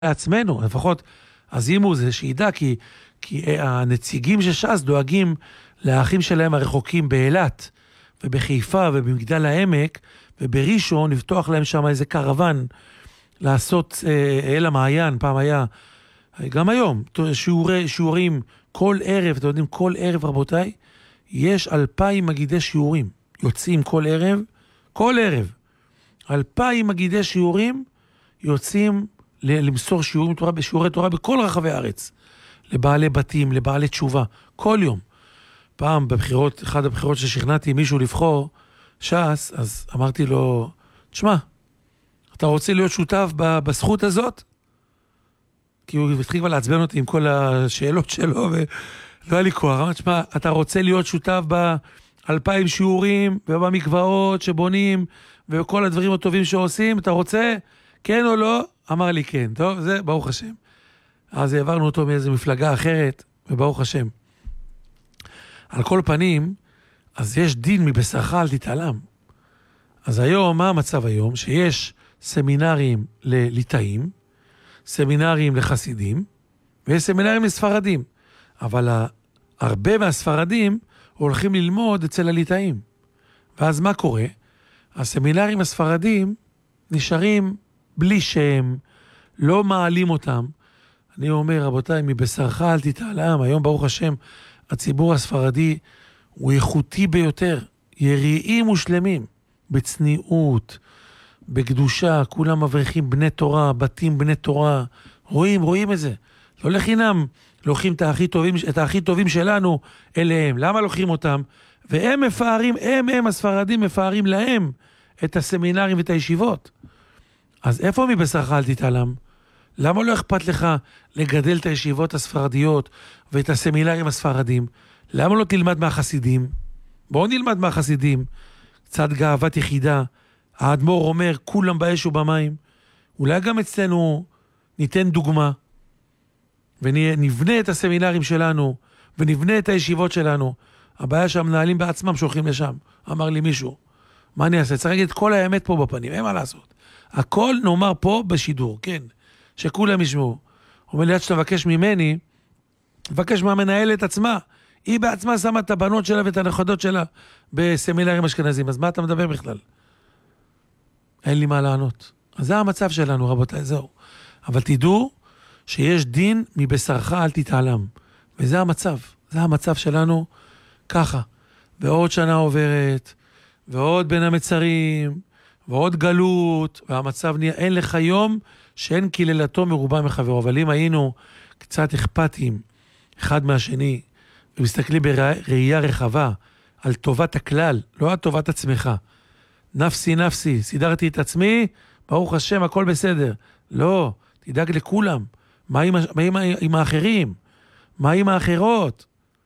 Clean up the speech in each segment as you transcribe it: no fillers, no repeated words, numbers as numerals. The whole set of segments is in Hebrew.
לעצמנו, לפחות, אז אם הוא זה שידע, כי הנציגים של ש"ס דואגים לאחים שלהם הרחוקים באילת, ובחיפה, ובמגדל העמק, ובראשון, לפתוח להם שם איזה קרוון, לעשות אל המעיין, פעם היה, גם היום, שיעורים כל ערב, אתם יודעים, כל ערב רבותיי, יש 2,000 מגידי שיעורים, יוצאים כל ערב, 2,000 מגידי שיעורים, יוצאים למסור שיעורי תורה בכל רחבי הארץ, לבעלי בתים, לבעלי תשובה, כל יום. פעם בבחירות, אחד הבחירות ששכנעתי מישהו לבחור ש"ס, אז אמרתי לו, תשמע, אתה רוצה להיות שותף בזכות הזאת? כי הוא התחיל כבר לעצבן אותי עם כל השאלות שלו, ולא היה לי כוח. אמרתי, תשמע, אתה רוצה להיות שותף ב2,000 שיעורים, ובמקוואות שבונים, וכל הדברים הטובים שעושים, אתה רוצה? כן או לא? אמר לי כן. טוב, זה ברוך השם. אז העברנו אותו מאיזו מפלגה אחרת, וברוך השם. על כל פנים, אז יש דין מבשרך אל תתעלם. אז היום, מה המצב היום? שיש סמינרים לליטאים, סמינרים לחסידים, ויש סמינרים לספרדים. אבל הרבה מהספרדים הולכים ללמוד אצל הליטאים. ואז מה קורה? הסמינרים הספרדים נשארים בלי שם, לא מעלים אותם. אני אומר, רבותיי, מבשרך אל תתעלם. היום, ברוך השם, הציבור הספרדי הוא איכותי ביותר. יריעים ושלמים, בצניעות, בקדושה, כולם מבריחים בני תורה, בתים בני תורה. רואים את זה. לא לחינם, לוקחים את הכי טובים שלנו אליהם. למה לוקחים אותם? והם מפארים, הם הספרדים מפארים להם את הסמינרים ואת הישיבות. אז איפה מבשרך אל תתעלם? למה לא אכפת לך לגדל את הישיבות הספרדיות ואת הסמינרים הספרדים? למה לא תלמד מהחסידים? בואו נלמד מהחסידים. קצת גאוות יחידה. האדמו"ר אומר, כולם באש ובמים. אולי גם אצלנו ניתן דוגמה, ונבנה את הסמינרים שלנו, ונבנה את הישיבות שלנו. הבעיה שהמנהלים בעצמם שולחים לשם. אמר לי מישהו, מה אני אעשה? צריך להגיד את כל האמת פה בפנים, אין מה לעשות. הכל נאמר פה בשידור, כן. שכולם ישמעו. אומר לי, עד שאתה מבקש ממני, מבקש מהמנהלת עצמה. היא בעצמה שמה את הבנות שלה ואת הנכדות שלה בסמינרים אשכנזים. אז מה אתה מדבר בכלל? אין לי מה לענות. אז זה המצב שלנו, רבותיי, זהו. אבל תדעו שיש דין מבשרך אל תתעלם. וזה המצב. זה המצב שלנו ככה. ועוד שנה עוברת, ועוד בין המצרים, ועוד גלות, והמצב נהיה, אין לך יום שאין קללתו מרובה מחברו. אבל אם היינו קצת אכפתיים אחד מהשני, ומסתכלים בראייה רחבה על טובת הכלל, לא על טובת עצמך. נפסי, סידרתי את עצמי, ברוך השם, הכל בסדר. לא, תדאג לכולם. מה עם האחרים? מה עם האחרות?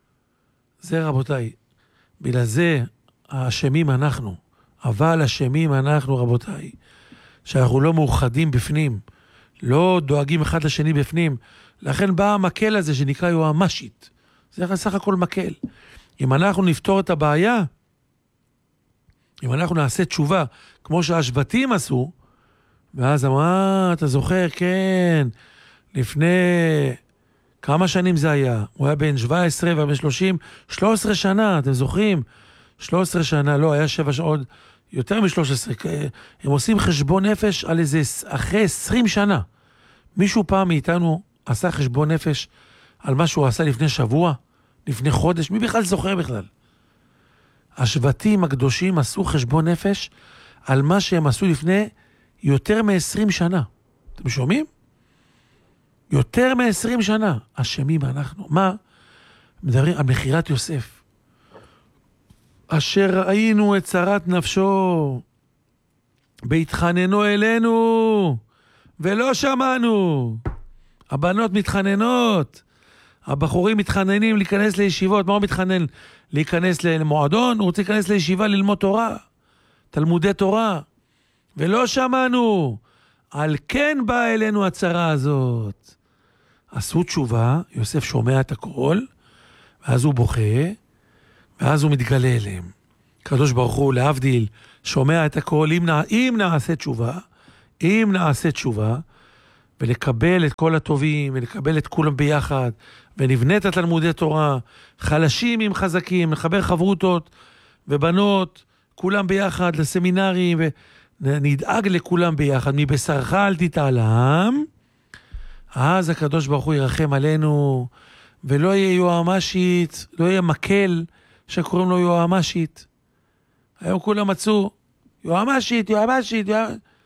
זה רבותיי, בגלל זה האשמים אנחנו. אבל אשמים אנחנו רבותיי, שאנחנו לא מאוחדים בפנים, לא דואגים אחד לשני בפנים. לכן בא המקל הזה שנקרא יועמשית. זה סך הכל מקל. אם אנחנו נפתור את הבעיה, אם אנחנו נעשה תשובה, כמו שהשבטים עשו, ואז אמרה, אתה זוכר, כן, לפני כמה שנים זה היה? הוא היה בין 17 ובין 30, 13 שנה, אתם זוכרים? 13 שנה, לא, היה 7 שעות, יותר מ-13, הם עושים חשבון נפש על איזה, אחרי 20 שנה. מישהו פעם מאיתנו עשה חשבון נפש על מה שהוא עשה לפני שבוע, לפני חודש, מי בכלל זוכר בכלל? השבטים הקדושים עשו חשבון נפש על מה שהם עשו לפני יותר מ-20 שנה. אתם שומעים? יותר מ-20 שנה. אשמים אנחנו. מה? מדברים על מחירת יוסף. אשר ראינו את צרת נפשו, בהתחננו אלינו, ולא שמענו. הבנות מתחננות, הבחורים מתחננים להיכנס לישיבות. מה הוא מתחנן? להיכנס למועדון? הוא רוצה להיכנס לישיבה ללמוד תורה, תלמודי תורה, ולא שמענו. על כן באה אלינו הצרה הזאת. עשו תשובה, יוסף שומע את הכל, ואז הוא בוכה, ואז הוא מתגלה אליהם. הקדוש ברוך הוא, להבדיל, שומע את הכל, אם נעשה תשובה, ולקבל את כל הטובים, ולקבל את כולם ביחד, ונבנה את התלמודי תורה, חלשים עם חזקים, נחבר חברותות ובנות, כולם ביחד לסמינרים, ונדאג לכולם ביחד, מבשרך אל תתעלם, אז הקדוש ברוך הוא ירחם עלינו, ולא יהיה יועמשית, לא יהיה מקל שקוראים לו יועמשית. היום כולם מצאו, יועמשית,